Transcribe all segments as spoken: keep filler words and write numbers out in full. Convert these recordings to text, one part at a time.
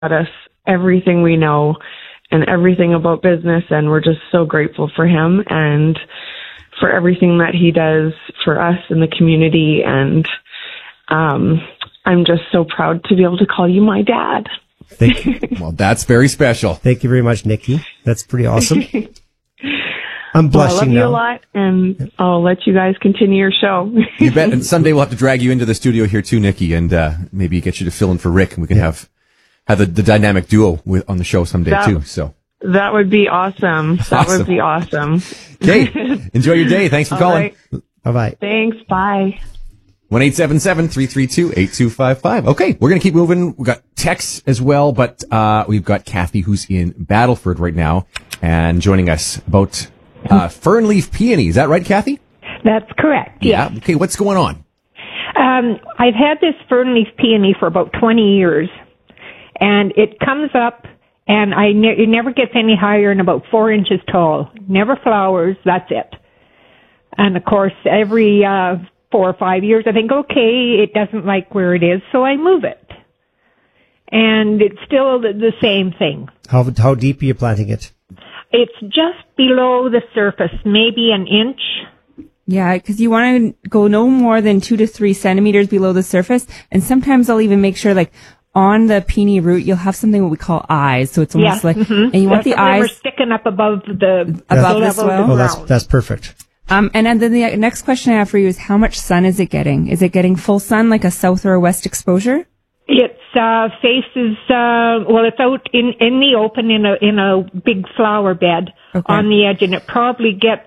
us everything we know and everything about business, and we're just so grateful for him and for everything that he does for us in the community. And um, I'm just so proud to be able to call you my dad. Thank you. Well, that's very special. Thank you very much, Nikki. That's pretty awesome. I'm blushing well, I love now. you a lot, and I'll let you guys continue your show. You bet. And someday we'll have to drag you into the studio here too, Nikki, and uh, maybe get you to fill in for Rick, and we can yeah. have have the, the dynamic duo with, on the show someday that, too. So that would be awesome. That awesome. would be awesome. Okay, enjoy your day. Thanks for All calling. Right. Bye bye. Thanks. Bye. one eight seven seven, three three two, eight two five five. Okay, we're going to keep moving. We've got texts as well, but uh, we've got Kathy, who's in Battleford right now, and joining us about uh, fernleaf peony. Is that right, Kathy? That's correct, Yeah. yes. Okay, what's going on? Um, I've had this fernleaf peony for about twenty years, and it comes up, and I ne- it never gets any higher than about four inches tall. Never flowers, that's it. And, of course, every... Uh, four or five years, I think, okay, it doesn't like where it is, so I move it. And it's still the, the same thing. How how deep are you planting it? It's just below the surface, maybe an inch. Yeah, because you want to go no more than two to three centimeters below the surface. And sometimes I'll even make sure, like, on the peony root, you'll have something what we call eyes. So it's almost yeah. like, mm-hmm. and you want that's the eyes sticking up above the above the, the soil. level of the Oh, that's ground. that's perfect. Um, and then the next question I have for you is, how much sun is it getting? Is it getting full sun, like a south or a west exposure? It uh, faces, uh, well, it's out in, in the open in a in a big flower bed okay. on the edge, and it probably gets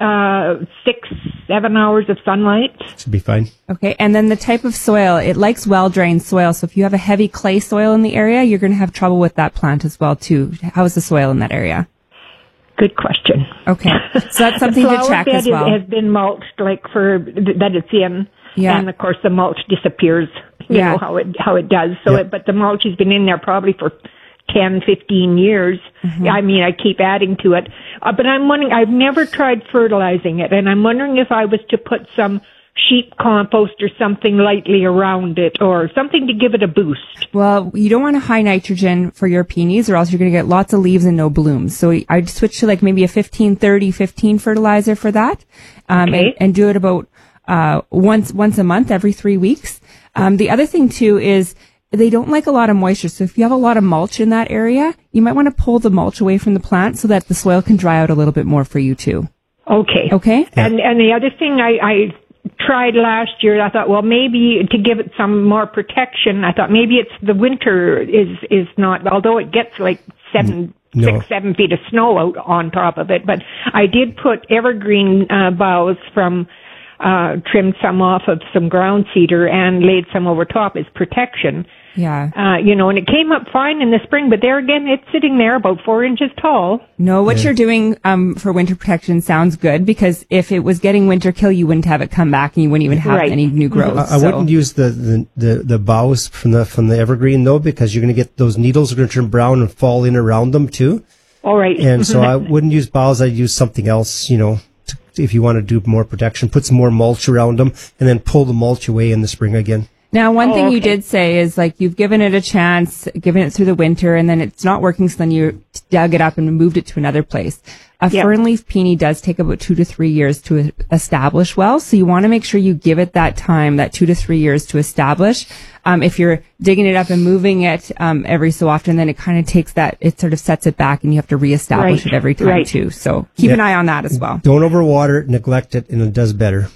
uh, six, seven hours of sunlight. Should be fine. Okay, and then the type of soil, it likes well-drained soil. So if you have a heavy clay soil in the area, you're going to have trouble with that plant as well, too. How is the soil in that area? Good question. Okay, so that's something to check as well. The flower bed has been mulched, like for that it's in, yeah. and of course the mulch disappears. You yeah. know how it how it does. So, yeah. it, but the mulch has been in there probably for ten, fifteen years. Mm-hmm. I mean, I keep adding to it, uh, but I'm wondering. I've never tried fertilizing it, and I'm wondering if I was to put some sheep compost or something lightly around it, or something to give it a boost. Well, you don't want a high nitrogen for your peonies, or else you're going to get lots of leaves and no blooms. So I'd switch to like maybe a fifteen thirty fifteen fertilizer for that, um, Okay. and, and do it about uh, once once a month, every three weeks. Um, the other thing too is they don't like a lot of moisture. So if you have a lot of mulch in that area, you might want to pull the mulch away from the plant so that the soil can dry out a little bit more for you too. Okay. Okay. And and the other thing I. I tried last year, I thought, well, maybe to give it some more protection, I thought maybe it's the winter is is not, although it gets like seven, no. six, seven feet of snow out on top of it. But I did put evergreen uh, boughs from, uh, trimmed some off of some ground cedar and laid some over top as protection. Yeah. Uh, you know, and it came up fine in the spring, but there again, it's sitting there about four inches tall. No, what Yeah. you're doing um, for winter protection sounds good, because if it was getting winter kill, you wouldn't have it come back and you wouldn't even have Right. any new growth. I, I so. wouldn't use the, the, the, the boughs from the from the evergreen though, because you're going to get those needles are going to turn brown and fall in around them too. All right. And so I wouldn't use boughs. I'd use something else. You know, to, if you want to do more protection, put some more mulch around them, and then pull the mulch away in the spring again. Now, one Oh, thing you okay. did say is, like, you've given it a chance, given it through the winter, and then it's not working, so then you dug it up and moved it to another place. A Yep. fernleaf peony does take about two to three years to establish well, so you want to make sure you give it that time, that two to three years to establish. Um, if you're digging it up and moving it um, every so often, then it kind of takes that, it sort of sets it back, and you have to reestablish Right. it every time, Right. too. So keep Yeah. an eye on that as well. Don't overwater it, neglect it, and it does better.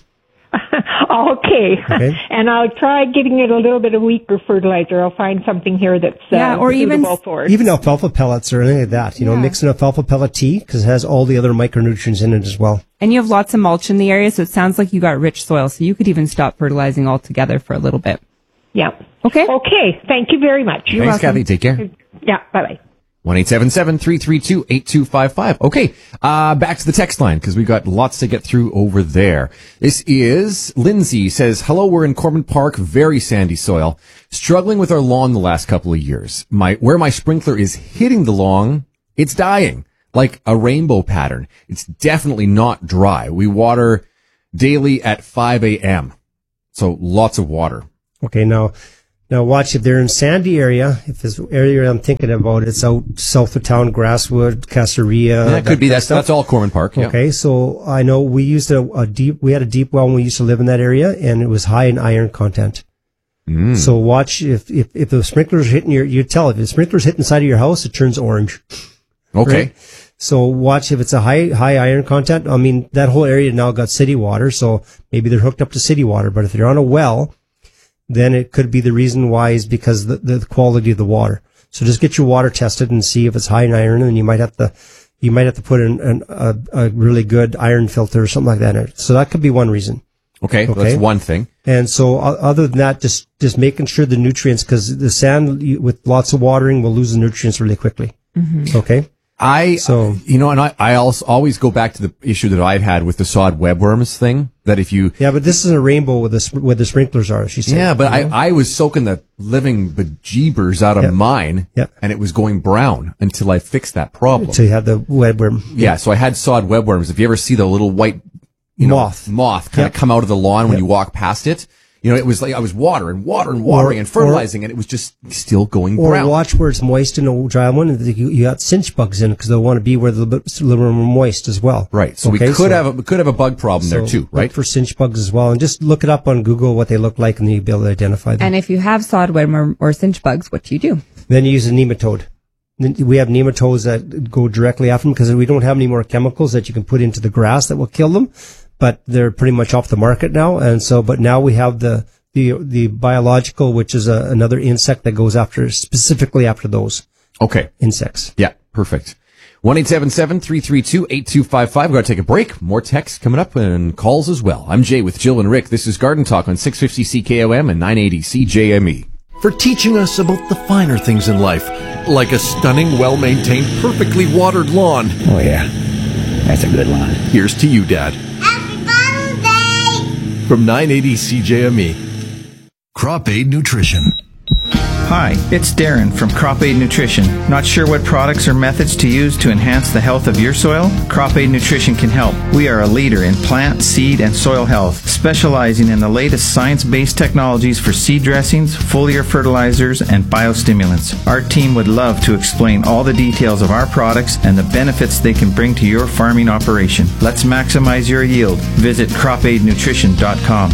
Okay. Okay. And I'll try getting it a little bit of weaker fertilizer. I'll find something here that's uh, Yeah, or even- suitable for it. Even alfalfa pellets or anything like that. You know, Yeah. mix an alfalfa pellet tea because it has all the other micronutrients in it as well. And you have lots of mulch in the area, so it sounds like you got rich soil, so you could even stop fertilizing altogether for a little bit. Yeah. Okay? Okay. Thank you very much. Thanks, welcome. Kathy. Take care. Yeah. Bye-bye. one eight seven seven, three three two, eight two five five. Okay, uh, back to the text line, because we've got lots to get through over there. This is Lindsay says, hello, we're in Corbin Park, very sandy soil. Struggling with our lawn the last couple of years. My Where my sprinkler is hitting the lawn, it's dying, like a rainbow pattern. It's definitely not dry. We water daily at five a.m., so lots of water. Okay, now Now watch, if they're in sandy area, if this area I'm thinking about, it's out south of town, Grasswood, Casaria. Yeah, it could be. That's that's all Corman Park. Yeah. Okay, so I know we used a, a deep, we had a deep well when we used to live in that area, and it was high in iron content. Mm. So watch, if, if, if the sprinklers are hitting your, you tell if the sprinklers hit inside of your house, it turns orange. Okay. Right? So watch if it's a high, high iron content. I mean, that whole area now got city water, so maybe they're hooked up to city water, but if they're on a well, then it could be the reason why is because the, the quality of the water. So just get your water tested and see if it's high in iron, and you might have to, you might have to put in an, a, a really good iron filter or something like that in it. So that could be one reason. Okay, okay. That's one thing. And so uh, other than that, just, just making sure the nutrients, because the sand you, with lots of watering will lose the nutrients really quickly. Mm-hmm. Okay. I, so, you know, and I, I also always go back to the issue that I've had with the sod webworms thing, that if you... Yeah, but this is a rainbow where the, where the sprinklers are, she said. Yeah, but I, I was soaking the living bejeebers out of yep. mine, yep. and it was going brown until I fixed that problem. So you had the webworm. Yeah, so I had sod webworms. If you ever see the little white you know, moth, moth kind of yep. come out of the lawn when yep. you walk past it, you know, it was like I was watering, watering, watering, or, and fertilizing, or, and it was just still going or brown. Or watch where it's moist in a dry one, and you, you got cinch bugs in because they'll want to be where the a little more moist as well. Right. So okay, we could so, have a, we could have a bug problem so there too, right? Look for cinch bugs as well, and just look it up on Google what they look like, and then you'll be able to identify them. And if you have sodworm or, or cinch bugs, what do you do? Then you use a nematode. We have nematodes that go directly after them because we don't have any more chemicals that you can put into the grass that will kill them, but they're pretty much off the market now. And so, but now we have the the the biological, which is a, another insect that goes after specifically after those. Okay. Insects. Yeah, perfect. one eight seven seven, three three two, eight two five five. We've got to take a break. More texts coming up and calls as well. I'm Jay with Jill and Rick. This is Garden Talk on six fifty C K O M and nine eighty C J M E. For teaching us about the finer things in life, like a stunning, well-maintained, perfectly watered lawn. Oh, yeah. That's a good lawn. Here's to you, Dad. Happy Father's Day! From nine eighty C J M E. Crop Aid Nutrition. Hi, it's Darren from Crop Aid Nutrition. Not sure what products or methods to use to enhance the health of your soil? Crop Aid Nutrition can help. We are a leader in plant, seed, and soil health, specializing in the latest science-based technologies for seed dressings, foliar fertilizers, and biostimulants. Our team would love to explain all the details of our products and the benefits they can bring to your farming operation. Let's maximize your yield. Visit crop aid nutrition dot com.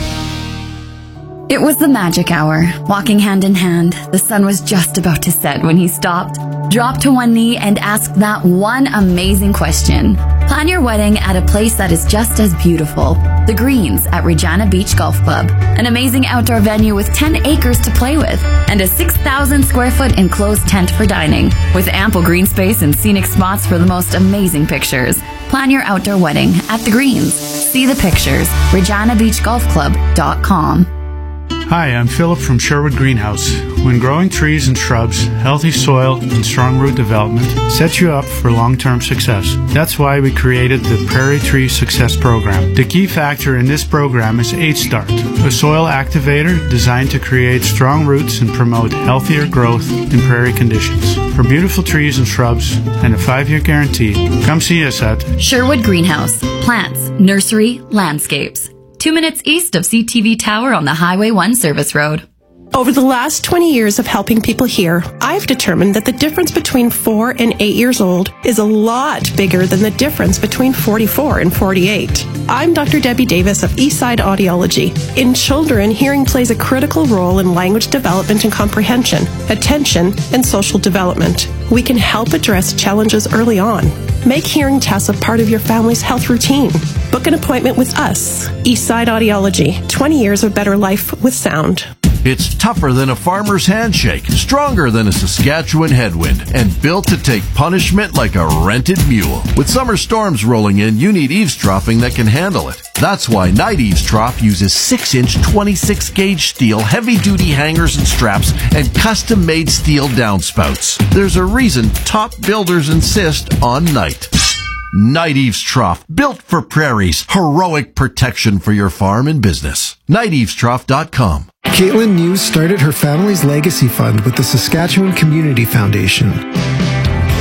It was the magic hour. Walking hand in hand, the sun was just about to set when he stopped, dropped to one knee, and asked that one amazing question. Plan your wedding at a place that is just as beautiful. The Greens at Regina Beach Golf Club. An amazing outdoor venue with ten acres to play with, and a six thousand square foot enclosed tent for dining, with ample green space and scenic spots for the most amazing pictures. Plan your outdoor wedding at The Greens. See the pictures. regina beach golf club dot com. Hi, I'm Philip from Sherwood Greenhouse. When growing trees and shrubs, healthy soil and strong root development sets you up for long-term success. That's why we created the Prairie Tree Success Program. The key factor in this program is H-Start, a soil activator designed to create strong roots and promote healthier growth in prairie conditions. For beautiful trees and shrubs and a five-year guarantee, come see us at Sherwood Greenhouse. Plants, nursery, landscapes. Two minutes east of C T V Tower on the Highway one Service Road. Over the last twenty years of helping people hear, I've determined that the difference between four and eight years old is a lot bigger than the difference between forty-four and forty-eight. I'm Doctor Debbie Davis of Eastside Audiology. In children, hearing plays a critical role in language development and comprehension, attention, and social development. We can help address challenges early on. Make hearing tests a part of your family's health routine. Book an appointment with us. Eastside Audiology. twenty years of better life with sound. It's tougher than a farmer's handshake, stronger than a Saskatchewan headwind, and built to take punishment like a rented mule. With summer storms rolling in, you need eavesdropping that can handle it. That's why Night Eavesdrop uses six inch twenty-six gauge steel, heavy-duty hangers and straps, and custom-made steel downspouts. There's a reason top builders insist on Night. Night Eavesdrop, built for prairies, heroic protection for your farm and business. night eavesdrop dot com. Caitlin News started her family's legacy fund with the Saskatchewan Community Foundation.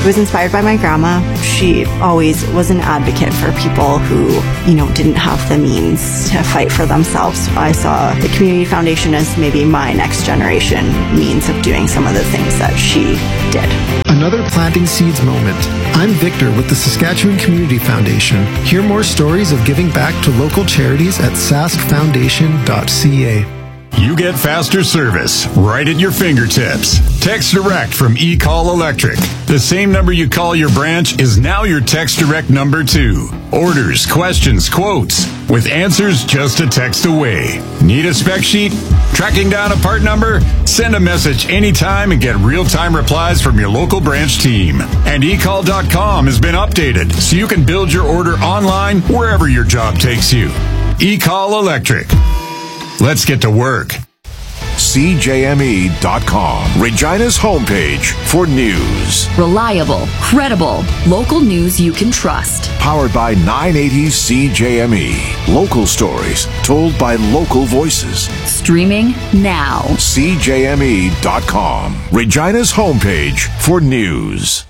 It was inspired by my grandma. She always was an advocate for people who, you know, didn't have the means to fight for themselves. I saw the Community Foundation as maybe my next generation means of doing some of the things that she did. Another Planting Seeds moment. I'm Victor with the Saskatchewan Community Foundation. Hear more stories of giving back to local charities at sask foundation dot c a. You get faster service right at your fingertips. Text Direct from eCall Electric. The same number you call your branch is now your Text Direct number too. Orders, questions, quotes, with answers just a text away. Need a spec sheet? Tracking down a part number? Send a message anytime and get real-time replies from your local branch team. And e call dot com has been updated so you can build your order online wherever your job takes you. eCall Electric. Let's get to work. C J M E dot com, Regina's homepage for news. Reliable, credible, local news you can trust. Powered by nine eighty C J M E. Local stories told by local voices. Streaming now. C J M E dot com, Regina's homepage for news.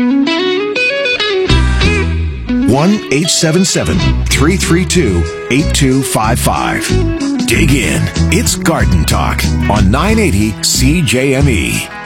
one eight seven seven, three three two, eight two five five. Dig in. It's Garden Talk on nine eighty C J M E.